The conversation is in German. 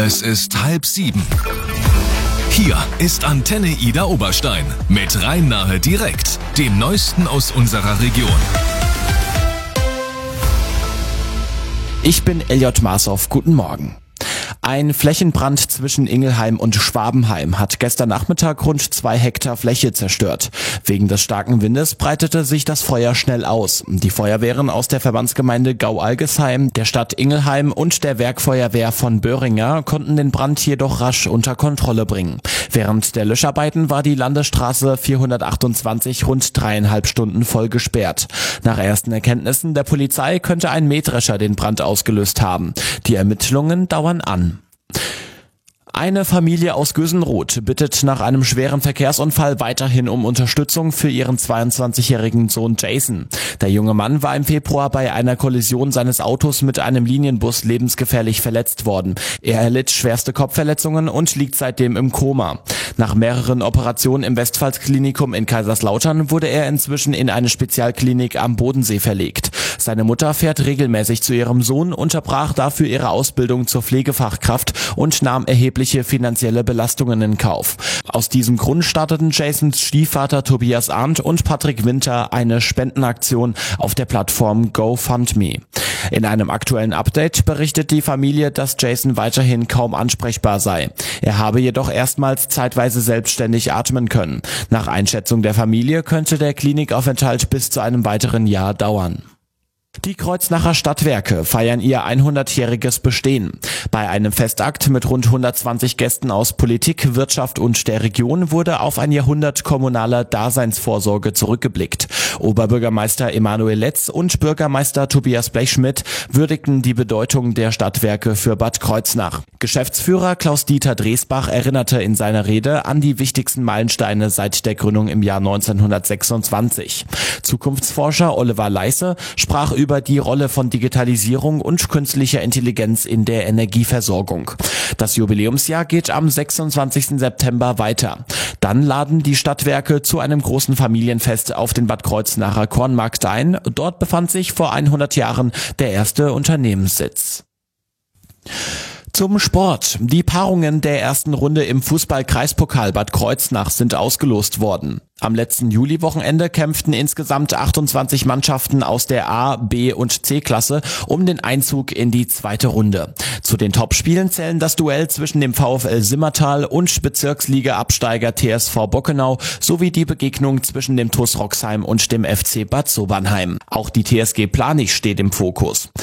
Es ist 6:30. Hier ist Antenne Ida Oberstein mit Rhein-Nahe direkt, dem Neuesten aus unserer Region. Ich bin Elliot Marshoff, guten Morgen. Ein Flächenbrand zwischen Ingelheim und Schwabenheim hat gestern Nachmittag rund 2 Hektar Fläche zerstört. Wegen des starken Windes breitete sich das Feuer schnell aus. Die Feuerwehren aus der Verbandsgemeinde Gau-Algesheim, der Stadt Ingelheim und der Werkfeuerwehr von Böhringer konnten den Brand jedoch rasch unter Kontrolle bringen. Während der Löscharbeiten war die Landesstraße 428 rund 3,5 Stunden voll gesperrt. Nach ersten Erkenntnissen der Polizei könnte ein Mähdrescher den Brand ausgelöst haben. Die Ermittlungen dauern an. Eine Familie aus Gösenroth bittet nach einem schweren Verkehrsunfall weiterhin um Unterstützung für ihren 22-jährigen Sohn Jason. Der junge Mann war im Februar bei einer Kollision seines Autos mit einem Linienbus lebensgefährlich verletzt worden. Er erlitt schwerste Kopfverletzungen und liegt seitdem im Koma. Nach mehreren Operationen im Westpfalz-Klinikum in Kaiserslautern wurde er inzwischen in eine Spezialklinik am Bodensee verlegt. Seine Mutter fährt regelmäßig zu ihrem Sohn, unterbrach dafür ihre Ausbildung zur Pflegefachkraft und nahm erhebliche finanzielle Belastungen in Kauf. Aus diesem Grund starteten Jasons Stiefvater Tobias Arndt und Patrick Winter eine Spendenaktion auf der Plattform GoFundMe. In einem aktuellen Update berichtet die Familie, dass Jason weiterhin kaum ansprechbar sei. Er habe jedoch erstmals zeitweise selbstständig atmen können. Nach Einschätzung der Familie könnte der Klinikaufenthalt bis zu einem weiteren Jahr dauern. Die Kreuznacher Stadtwerke feiern ihr 100-jähriges Bestehen. Bei einem Festakt mit rund 120 Gästen aus Politik, Wirtschaft und der Region wurde auf ein Jahrhundert kommunaler Daseinsvorsorge zurückgeblickt. Oberbürgermeister Emanuel Letz und Bürgermeister Tobias Blechschmidt würdigten die Bedeutung der Stadtwerke für Bad Kreuznach. Geschäftsführer Klaus-Dieter Dresbach erinnerte in seiner Rede an die wichtigsten Meilensteine seit der Gründung im Jahr 1926. Zukunftsforscher Oliver Leisse sprach über die Rolle von Digitalisierung und künstlicher Intelligenz in der Energieversorgung. Das Jubiläumsjahr geht am 26. September weiter. Dann laden die Stadtwerke zu einem großen Familienfest auf den Bad Kreuznacher Kornmarkt ein. Dort befand sich vor 100 Jahren der erste Unternehmenssitz. Zum Sport. Die Paarungen der ersten Runde im Fußball-Kreispokal Bad Kreuznach sind ausgelost worden. Am letzten Juliwochenende kämpften insgesamt 28 Mannschaften aus der A-, B- und C-Klasse um den Einzug in die zweite Runde. Zu den Topspielen zählen das Duell zwischen dem VfL Simmertal und Bezirksliga-Absteiger TSV Bockenau sowie die Begegnung zwischen dem TuS Roxheim und dem FC Bad Sobernheim. Auch die TSG Planich steht im Fokus.